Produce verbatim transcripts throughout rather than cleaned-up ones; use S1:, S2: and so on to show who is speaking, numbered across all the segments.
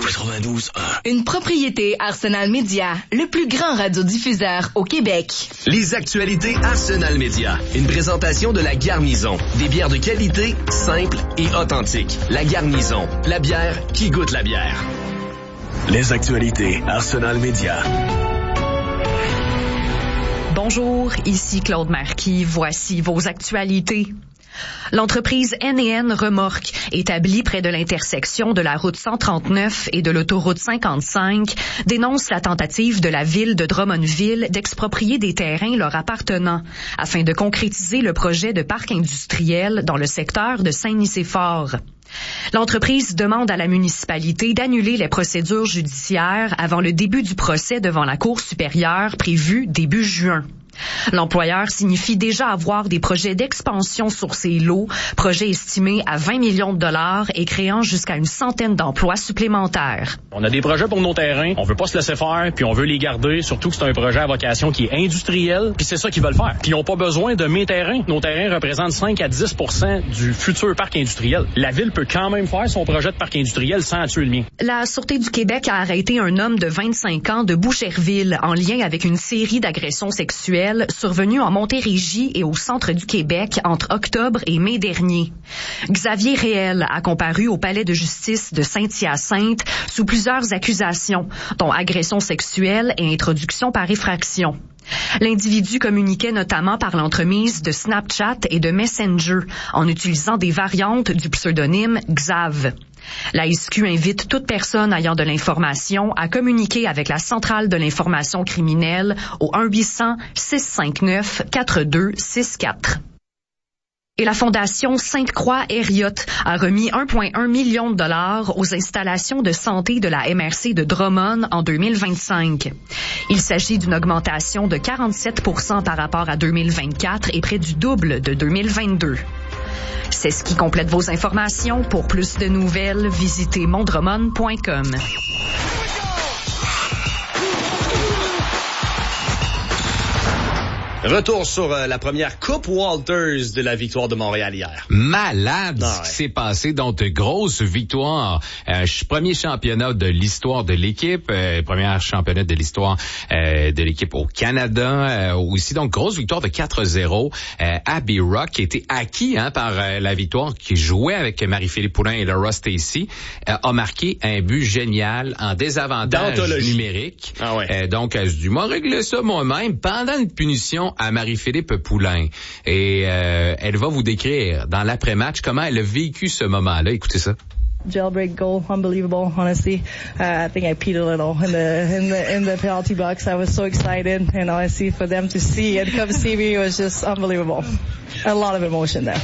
S1: quatre-vingt-douze un.
S2: Une propriété Arsenal Média, le plus grand radiodiffuseur au Québec.
S1: Les actualités Arsenal Média. Une présentation de La Garnison. Des bières de qualité, simples et authentiques. La Garnison, la bière qui goûte la bière. Les actualités Arsenal Média.
S3: Bonjour, ici Claude Marquis. Voici vos actualités. L'entreprise N et N Remorque, établie près de l'intersection de la route cent trente-neuf et de l'autoroute cinquante-cinq, dénonce la tentative de la ville de Drummondville d'exproprier des terrains leur appartenant afin de concrétiser le projet de parc industriel dans le secteur de Saint-Nicéphore. L'entreprise demande à la municipalité d'annuler les procédures judiciaires avant le début du procès devant la Cour supérieure prévu début juin. L'employeur signifie déjà avoir des projets d'expansion sur ses lots, projets estimés à vingt millions de dollars et créant jusqu'à une centaine d'emplois supplémentaires.
S4: On a des projets pour nos terrains, on veut pas se laisser faire, puis on veut les garder, surtout que c'est un projet à vocation qui est industriel, puis c'est ça qu'ils veulent faire. Puis ils n'ont pas besoin de mes terrains. Nos terrains représentent cinq à dix pour cent du futur parc industriel. La ville peut quand même faire son projet de parc industriel sans tuer le mien.
S3: La Sûreté du Québec a arrêté un homme de vingt-cinq ans de Boucherville en lien avec une série d'agressions sexuelles survenu en Montérégie et au centre du Québec entre octobre et mai dernier. Xavier Réel a comparu au palais de justice de Saint-Hyacinthe sous plusieurs accusations, dont agression sexuelle et introduction par effraction. L'individu communiquait notamment par l'entremise de Snapchat et de Messenger en utilisant des variantes du pseudonyme Xav. La S Q invite toute personne ayant de l'information à communiquer avec la centrale de l'information criminelle au un huit cents six cent cinquante-neuf quarante-deux soixante-quatre. Et la Fondation Sainte-Croix Herriot a remis un virgule un million de dollars aux installations de santé de la M R C de Drummond en deux mille vingt-cinq. Il s'agit d'une augmentation de quarante-sept pour cent par rapport à deux mille vingt-quatre et près du double de deux mille vingt-deux. C'est ce qui complète vos informations. Pour plus de nouvelles, visitez mondromon point com.
S5: Retour sur euh, la première Coupe Walters de la victoire de Montréal hier.
S6: Malade
S5: ah,
S6: ce
S5: ouais.
S6: qui s'est passé, donc de grosses victoires. Euh, premier championnat de l'histoire de l'équipe, euh, premier championnat de l'histoire euh, de l'équipe au Canada. Euh, aussi, donc, grosse victoire de quatre zéro. Euh, Abbey Rock qui a été acquis hein, par euh, la victoire, qui jouait avec Marie-Philippe Poulin et Laura Stacey, euh, a marqué un but génial en désavantage
S5: D'anthologie.
S6: numérique.
S5: Ah ouais.
S6: Euh, donc, elle se dit, moi, règle ça moi-même pendant une punition à Marie-Philippe Poulin. Et euh, elle va vous décrire dans l'après-match comment elle a vécu ce moment-là. Écoutez ça.
S7: Jailbreak goal, unbelievable, honestly. Uh, I think I peed a little in the in the in the penalty box. I was so excited, and honestly, for them to see and come see me was just unbelievable. A lot of emotion there.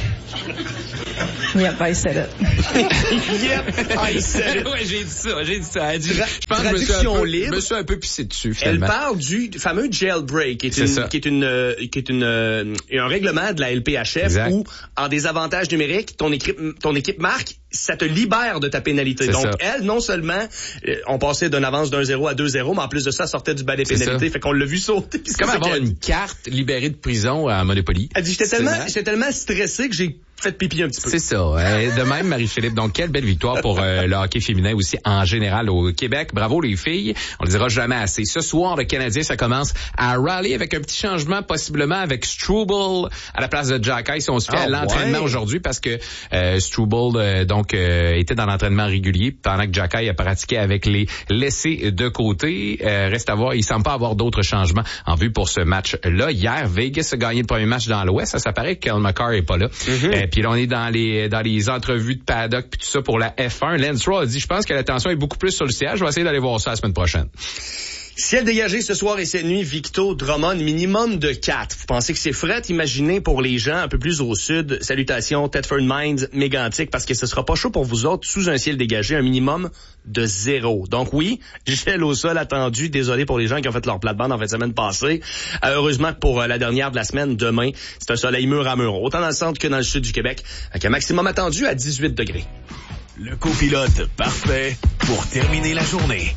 S7: Yep, I said it.
S5: Yep, I said it.
S6: Ouais, j'ai dit ça, j'ai dit ça. Elle dit,
S5: Tra-
S6: je pense que je me suis un
S5: traduction
S6: peu,
S5: libre.
S6: me suis un peu pissé dessus,
S5: Elle
S6: finalement.
S5: parle du fameux jailbreak, qui est,
S6: C'est
S5: une,
S6: ça.
S5: qui est une, euh, qui est une, euh, un règlement de la L P H F
S6: Exact.
S5: où, en désavantage numérique, ton équipe, ton équipe marque, ça te libère de ta pénalité.
S6: C'est
S5: Donc,
S6: ça.
S5: elle, non seulement, euh, on passait d'une avance d'un zéro à deux zéro, mais en plus de ça, elle sortait du bas des
S6: C'est
S5: pénalités.
S6: ça.
S5: Fait qu'on l'a vu sauter.
S6: C'est comme avoir une carte libérée de prison à Monopoly.
S5: Elle dit, j'étais
S6: C'est
S5: tellement,
S6: ça.
S5: j'étais tellement stressé que j'ai fait pipi un petit peu.
S6: C'est ça. Euh, de même, Marie-Philippe. Donc, quelle belle victoire pour euh, le hockey féminin aussi en général au Québec. Bravo les filles. On le dira jamais assez. Ce soir, le Canadien, ça commence à rally avec un petit changement, possiblement avec Struble à la place de Jack Ice. On se fait
S5: Ah,
S6: à l'entraînement
S5: ouais.
S6: aujourd'hui parce que euh, Struble euh, donc euh, était dans l'entraînement régulier pendant que Jack Ice a pratiqué avec les laissés de côté. Euh, reste à voir. Il semble pas avoir d'autres changements en vue pour ce match-là. Hier, Vegas a gagné le premier match dans l'Ouest. Ça, ça paraît que Kyle McCarr est pas là.
S5: Mm-hmm.
S6: Euh, puis là, on est dans les dans les entrevues de paddock puis tout ça pour la F un. Lance Stroll a dit, je pense que la tension est beaucoup plus sur le siège. Je vais essayer d'aller voir ça la semaine prochaine.
S5: Ciel dégagé ce soir et cette nuit, Victo, Drummond, minimum de quatre. Vous pensez que c'est fret? Imaginez pour les gens un peu plus au sud. Salutations, Thetford Mines, Mégantic, parce que ce sera pas chaud pour vous autres sous un ciel dégagé, un minimum de zéro. Donc oui, gel au sol attendu. Désolé pour les gens qui ont fait leur plate-bande en fin de semaine passée. Euh, heureusement que pour euh, la dernière de la semaine, demain, c'est un soleil mur à mur. Autant dans le centre que dans le sud du Québec, avec un maximum attendu à dix-huit degrés.
S1: Le copilote parfait pour terminer la journée.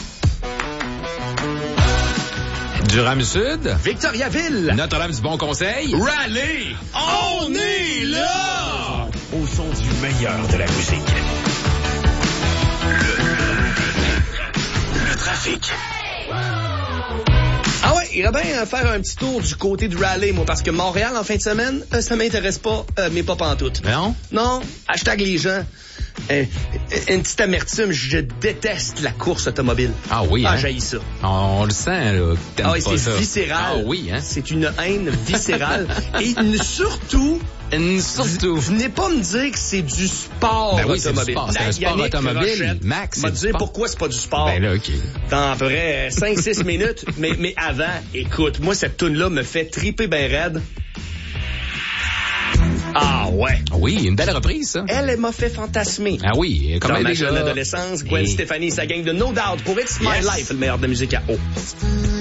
S6: Durham-Sud,
S5: Victoriaville,
S6: Notre-Dame du Bon Conseil,
S5: Raleigh, on est là!
S1: Au son du meilleur de la musique. Le, le,
S5: irais bien faire un petit tour du côté du rallye, moi, parce que Montréal, en fin de semaine, euh, ça m'intéresse pas, euh, mais pas pantoute.
S6: Non?
S5: Non, hashtag les gens. Euh, une petite amertume, je déteste la course automobile.
S6: Ah oui,
S5: Ah,
S6: hein?
S5: j'haïs ça.
S6: On, on le sent, là. que
S5: Ah oui,
S6: pas
S5: c'est
S6: ça.
S5: viscéral.
S6: Ah oui, hein?
S5: C'est une haine viscérale. Et une- surtout...
S6: Une surtout.
S5: Venez pas me dire que c'est du sport
S6: Ben oui, c'est du
S5: automobile.
S6: sport. C'est un sport
S5: Yannick
S6: automobile.
S5: Rochette
S6: Max, c'est
S5: m'a
S6: du
S5: dire
S6: sport.
S5: pourquoi c'est pas du sport.
S6: Ben là, OK.
S5: Dans à peu près cinq six minutes. Mais, mais avant, écoute, moi, cette toune-là me fait triper ben raide. Ah ouais.
S6: Oui, une belle reprise, ça.
S5: Elle, elle m'a fait fantasmer.
S6: Ah oui, comme
S5: Dans
S6: elle
S5: ma
S6: déjà.
S5: jeune adolescence, Gwen
S6: Et-
S5: Stefani, sa gang de No Doubt pour It's My
S6: Yes.
S5: Life, le meilleur de la musique à eau.